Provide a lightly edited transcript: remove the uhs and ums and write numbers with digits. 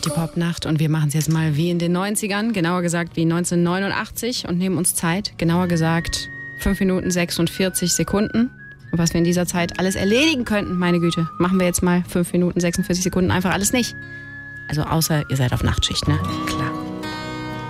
Party Pop Nacht und wir machen es jetzt mal wie in den 90ern, genauer gesagt wie 1989 und nehmen uns Zeit, genauer gesagt 5 Minuten 46 Sekunden. Und was wir in dieser Zeit alles erledigen könnten, meine Güte, machen wir jetzt mal 5 Minuten 46 Sekunden einfach alles nicht. Also außer ihr seid auf Nachtschicht, ne? Klar.